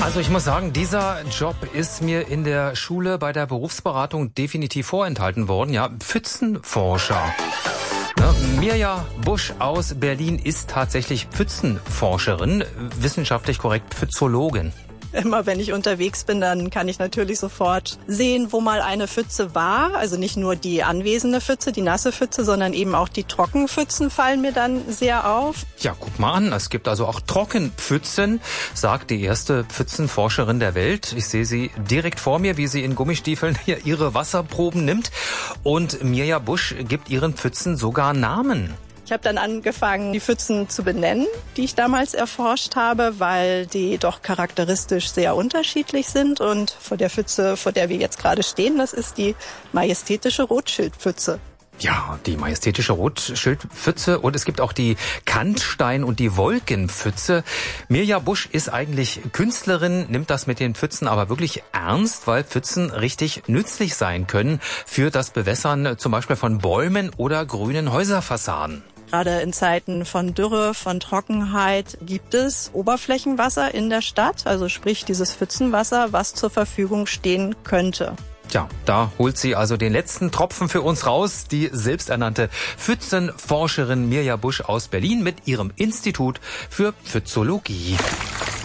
Also ich muss sagen, dieser Job ist mir in der Schule bei der Berufsberatung definitiv vorenthalten worden. Ja, Pfützenforscher. Ja, Mirja Busch aus Berlin ist tatsächlich Pfützenforscherin, wissenschaftlich korrekt Pfützologin. Immer wenn ich unterwegs bin, dann kann ich natürlich sofort sehen, wo mal eine Pfütze war. Also nicht nur die anwesende Pfütze, die nasse Pfütze, sondern eben auch die Trockenpfützen fallen mir dann sehr auf. Ja, guck mal an, es gibt also auch Trockenpfützen, sagt die erste Pfützenforscherin der Welt. Ich sehe sie direkt vor mir, wie sie in Gummistiefeln hier ihre Wasserproben nimmt. Und Mirja Busch gibt ihren Pfützen sogar Namen. Ich habe dann angefangen, die Pfützen zu benennen, die ich damals erforscht habe, weil die doch charakteristisch sehr unterschiedlich sind. Und vor der Pfütze, vor der wir jetzt gerade stehen, das ist die majestätische Rotschildpfütze. Ja, die majestätische Rotschildpfütze und es gibt auch die Kantstein- und die Wolkenpfütze. Mirja Busch ist eigentlich Künstlerin, nimmt das mit den Pfützen aber wirklich ernst, weil Pfützen richtig nützlich sein können für das Bewässern zum Beispiel von Bäumen oder grünen Häuserfassaden. Gerade in Zeiten von Dürre, von Trockenheit gibt es Oberflächenwasser in der Stadt, also sprich dieses Pfützenwasser, was zur Verfügung stehen könnte. Tja, da holt sie also den letzten Tropfen für uns raus, die selbsternannte Pfützenforscherin Mirja Busch aus Berlin mit ihrem Institut für Pfützologie.